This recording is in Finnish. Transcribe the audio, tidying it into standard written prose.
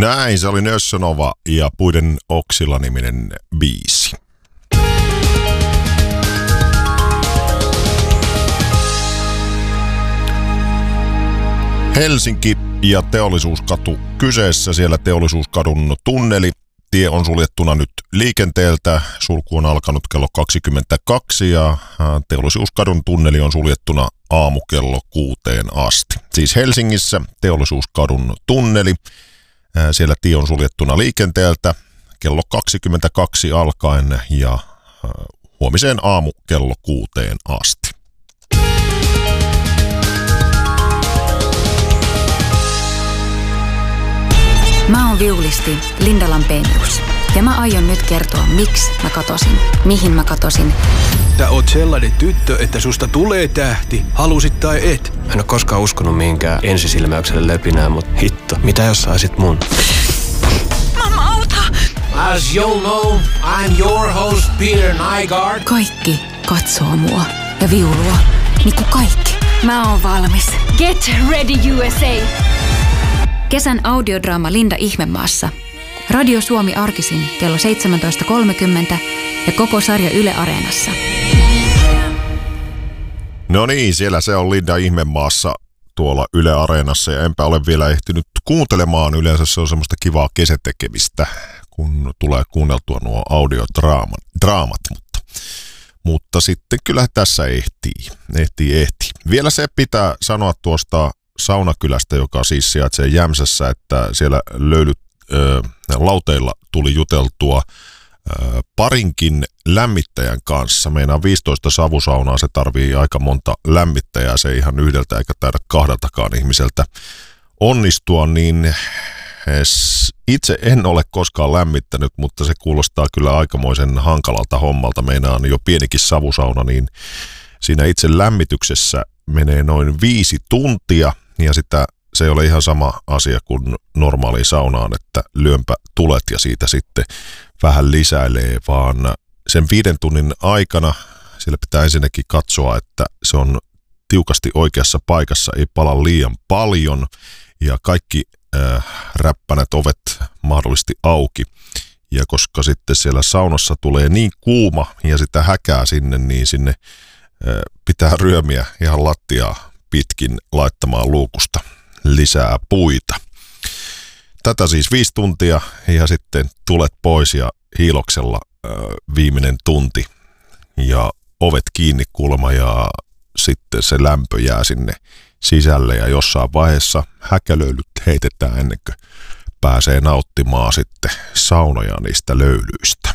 Näin, se oli Nössönova ja Puiden oksilla -niminen biisi. Helsinki ja Teollisuuskatu kyseessä, siellä Teollisuuskadun tunneli. Tie on suljettuna nyt liikenteeltä, sulku on alkanut kello 22 ja Teollisuuskadun tunneli on suljettuna aamukello 6 asti. Siis Helsingissä Teollisuuskadun tunneli, siellä tie on suljettuna liikenteeltä kello 22 alkaen ja huomiseen aamukello 6 asti. Mä oon viulisti Linda Lampenius ja mä aion nyt kertoa, miksi mä katosin, mihin mä katosin. Sä oot sellainen tyttö, että susta tulee tähti, halusit tai et. Mä en oo koskaan uskonut mihinkään ensisilmäykselle löpinää, mut hitto, mitä jos saisit mun? Mamma, auta! As you'll know, I'm your host Peter Nygaard. Kaikki katsoo mua ja viulua, niinku kaikki. Mä oon valmis. Get ready USA! Kesän audiodraama Linda Ihmemaassa. Radio Suomi arkisin kello 17.30 ja koko sarja Yle Areenassa. No niin, siellä se on Linda Ihmemaassa tuolla Yle Areenassa ja enpä ole vielä ehtinyt kuuntelemaan. Yleensä se on semmoista kivaa kesätekemistä, kun tulee kuunneltua nuo audiodraamat, mutta sitten kyllä tässä ehtii. Vielä se pitää sanoa tuosta Saunakylästä, joka siis sijaitsee Jämsässä, että siellä lauteilla tuli juteltua parinkin lämmittäjän kanssa. Meinaa 15 savusaunaa, se tarvii aika monta lämmittäjää, se ei ihan yhdeltä eikä taida kahdeltakaan ihmiseltä onnistua, niin itse en ole koskaan lämmittänyt, mutta se kuulostaa kyllä aikamoisen hankalalta hommalta. Meinaan jo pienikin savusauna, niin siinä itse lämmityksessä menee noin 5 tuntia, ja se ei ole ihan sama asia kuin normaaliin saunaan, että lyömpä tulet ja siitä sitten vähän lisäilee, vaan sen 5 tunnin aikana siellä pitää ensinnäkin katsoa, että se on tiukasti oikeassa paikassa, ei pala liian paljon ja kaikki räppänät ovet mahdollisesti auki. Ja koska sitten siellä saunassa tulee niin kuuma ja sitä häkää sinne, niin sinne pitää ryömiä ihan lattiaa pitkin laittamaan luukusta lisää puita. Tätä siis 5 tuntia ja sitten tulet pois ja hiiloksella viimeinen tunti ja ovet kiinni kulma ja sitten se lämpö jää sinne sisälle ja jossain vaiheessa häkälöylyt heitetään ennen kuin pääsee nauttimaan sitten saunoja niistä löylyistä.